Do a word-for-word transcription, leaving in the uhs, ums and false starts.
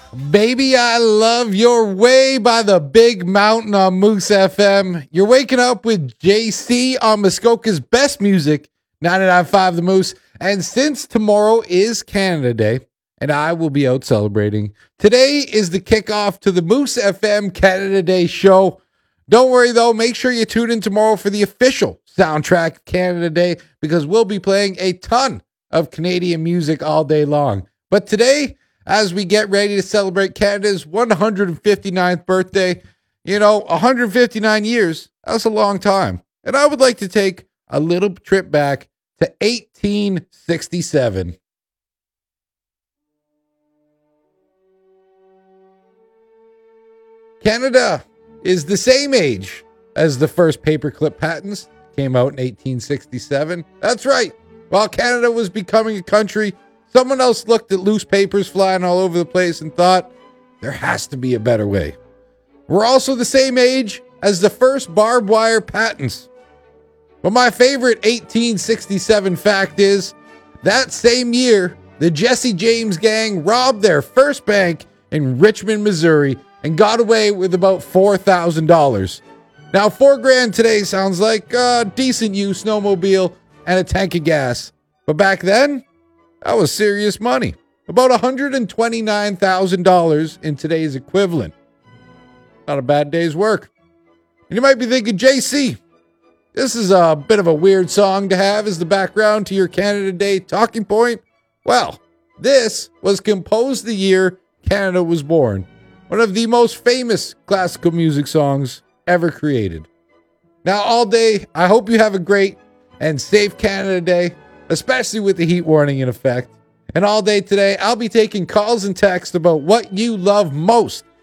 Baby, I love your way by the big mountain on Moose F M. You're waking up with J C on Muskoka's best music, ninety-nine point five The Moose. And since tomorrow is Canada Day, and I will be out celebrating, today is the kickoff to the Moose F M Canada Day show. Don't worry, though. Make sure you tune in tomorrow for the official soundtrack of Canada Day, because we'll be playing a ton of Canadian music all day long. But today, as we get ready to celebrate Canada's one hundred fifty-ninth birthday, you know, one hundred fifty-nine years, that's a long time. And I would like to take a little trip back to eighteen sixty-seven. Canada is the same age as the first paperclip patents, came out in eighteen sixty-seven. That's right. While Canada was becoming a country, someone else looked at loose papers flying all over the place and thought, there has to be a better way. We're also the same age as the first barbed wire patents. But my favorite eighteen sixty-seven fact is, that same year, the Jesse James gang robbed their first bank in Richmond, Missouri, and got away with about four thousand dollars. Now, four grand today sounds like a decent use snowmobile and a tank of gas. But back then, that was serious money. About one hundred twenty-nine thousand dollars in today's equivalent. Not a bad day's work. And you might be thinking, J C, this is a bit of a weird song to have as the background to your Canada Day talking point. Well, this was composed the year Canada was born. One of the most famous classical music songs ever created. Now, all day, I hope you have a great and safe Canada Day, especially with the heat warning in effect. And all day today, I'll be taking calls and texts about what you love most